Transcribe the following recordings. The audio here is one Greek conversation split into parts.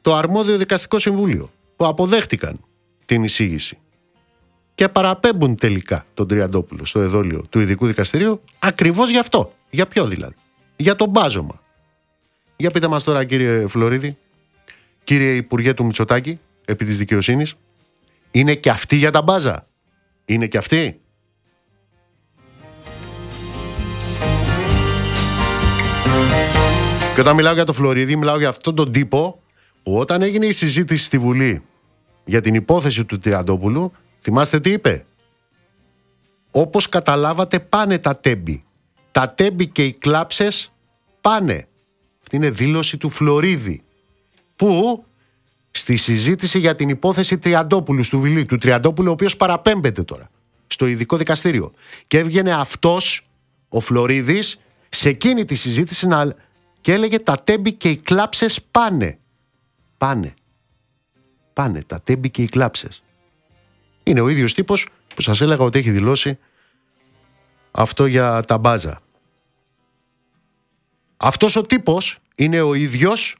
το αρμόδιο δικαστικό συμβούλιο που αποδέχτηκαν την εισήγηση και παραπέμπουν τελικά τον Τριαντόπουλο στο εδόλιο του ειδικού δικαστηρίου ακριβώς γι' αυτό. Για ποιο δηλαδή? Για το μπάζωμα. Για πείτε μας τώρα, κύριε Φλωρίδη, κύριε Υπουργέ του Μητσοτάκη, επί της δικαιοσύνης, είναι και αυτοί για τα μπάζα? Είναι και αυτοί? Και όταν μιλάω για το Φλωρίδη, μιλάω για αυτόν τον τύπο που όταν έγινε η συζήτηση στη Βουλή για την υπόθεση του Τριαντόπουλου, θυμάστε τι είπε? Όπως καταλάβατε, πάνε τα τέμπη. Τα τέμπη και οι κλάψες πάνε. Αυτή είναι δήλωση του Φλωρίδη, που στη συζήτηση για την υπόθεση Τριαντόπουλου του Βιλή, του Τριαντόπουλου, ο οποίος παραπέμπεται τώρα στο ειδικό δικαστήριο, και έβγαινε αυτός ο Φλωρίδης σε εκείνη τη συζήτηση και έλεγε τα τέμπη και οι κλάψες πάνε. Πάνε τα τέμπη και οι κλάψες. Είναι ο ίδιος τύπος που σας έλεγα ότι έχει δηλώσει αυτό για τα μπάζα. Αυτός ο τύπος είναι ο ίδιος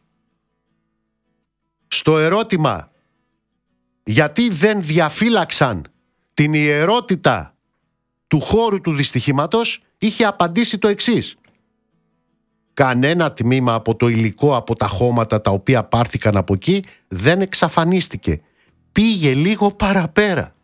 στο ερώτημα γιατί δεν διαφύλαξαν την ιερότητα του χώρου του δυστυχήματος, είχε απαντήσει το εξής: κανένα τμήμα από το υλικό, από τα χώματα τα οποία πάρθηκαν από εκεί δεν εξαφανίστηκε. Πήγε λίγο παραπέρα.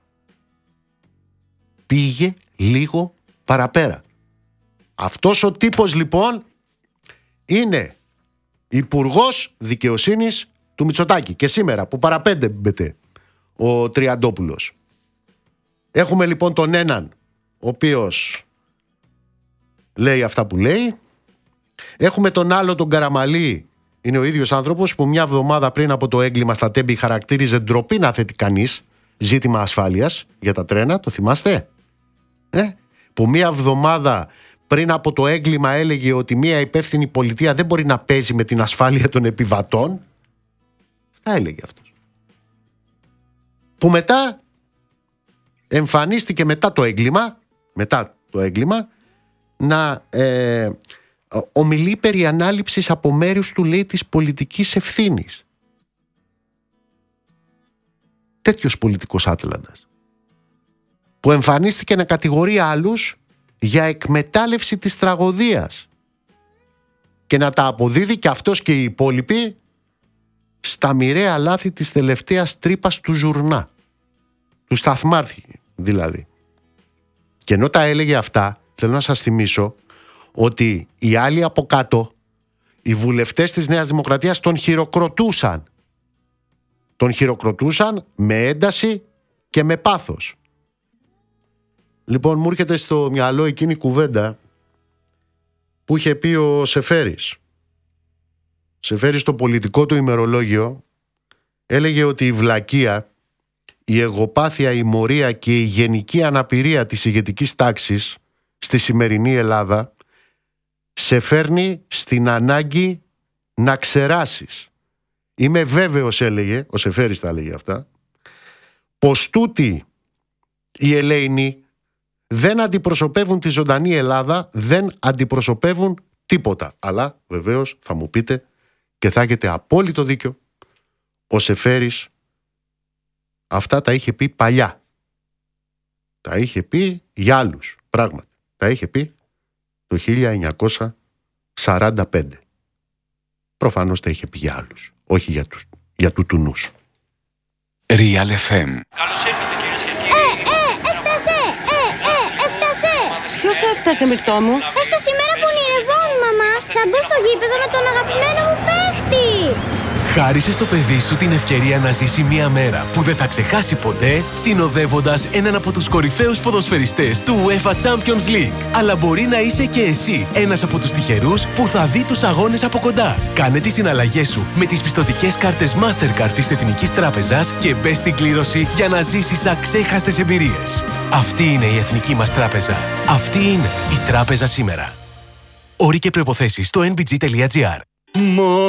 Πήγε λίγο παραπέρα. Αυτός ο τύπος λοιπόν είναι υπουργός δικαιοσύνης του Μητσοτάκη και σήμερα που παραπέμπεται ο Τριαντόπουλος. Έχουμε λοιπόν τον έναν ο οποίος λέει αυτά που λέει. Έχουμε τον άλλο τον Καραμαλή, είναι ο ίδιος άνθρωπος που μια εβδομάδα πριν από το έγκλημα στα τέμπη χαρακτήριζε ντροπή να θέτει κανείς ζήτημα ασφάλειας για τα τρένα, το θυμάστε? Που μια εβδομάδα πριν από το έγκλημα έλεγε ότι μια υπεύθυνη πολιτεία δεν μπορεί να παίζει με την ασφάλεια των επιβατών. Αυτά έλεγε αυτός. Που μετά εμφανίστηκε μετά το έγκλημα να ομιλεί περί ανάληψης από μέρους του, λέει, της πολιτικής ευθύνης. Τέτοιος πολιτικός άτλαντας που εμφανίστηκε να κατηγορεί άλλους για εκμετάλλευση της τραγωδίας και να τα αποδίδει και αυτός και οι υπόλοιποι στα μοιραία λάθη της τελευταίας τρύπας του Ζουρνά, του Σταθμάρχη δηλαδή. Και ενώ τα έλεγε αυτά, θέλω να σας θυμίσω ότι οι άλλοι από κάτω, οι βουλευτές της Νέας Δημοκρατίας, τον χειροκροτούσαν. Τον χειροκροτούσαν με ένταση και με πάθος. Λοιπόν, μου έρχεται στο μυαλό εκείνη η κουβέντα που είχε πει ο Σεφέρης. Σεφέρης στο πολιτικό του ημερολόγιο έλεγε ότι η βλακεία, η εγωπάθεια, η μορία και η γενική αναπηρία της ηγετικής τάξης στη σημερινή Ελλάδα σε φέρνει στην ανάγκη να ξεράσεις. Είμαι βέβαιος, έλεγε, ο Σεφέρης τα έλεγε αυτά, πως τούτοι οι ελέηνοι δεν αντιπροσωπεύουν τη ζωντανή Ελλάδα, δεν αντιπροσωπεύουν τίποτα. Αλλά βεβαίως θα μου πείτε και θα έχετε απόλυτο δίκιο, ο Σεφέρης αυτά τα είχε πει παλιά. Τα είχε πει για άλλους, πράγματι. Τα είχε πει το 1945. Προφανώς τα είχε πει για άλλους, όχι για τούτουνους. Real FM. Καλώς ήρθατε κυρίες και κύριοι. Έφτασε! Έφτασε! Ποιος έφτασε, Μυρτώ μου? Έφτασε η μέρα που ονειρευόμουν, μαμά. Θα μπω στο γήπεδο με τον αγαπημένο μου παίχτη. Χάρισε στο παιδί σου την ευκαιρία να ζήσει μια μέρα που δεν θα ξεχάσει ποτέ, συνοδεύοντας έναν από τους κορυφαίους ποδοσφαιριστές του UEFA Champions League. Αλλά μπορεί να είσαι και εσύ ένας από τους τυχερούς που θα δει τους αγώνες από κοντά. Κάνε τις συναλλαγές σου με τις πιστωτικές κάρτες Mastercard της Εθνικής Τράπεζας και μπες στην κλήρωση για να ζήσεις αξέχαστες εμπειρίες. Αυτή είναι η Εθνική μας Τράπεζα. Αυτή είναι η Τράπεζα σήμερα. Όροι και προϋποθέσεις στο nbg.gr.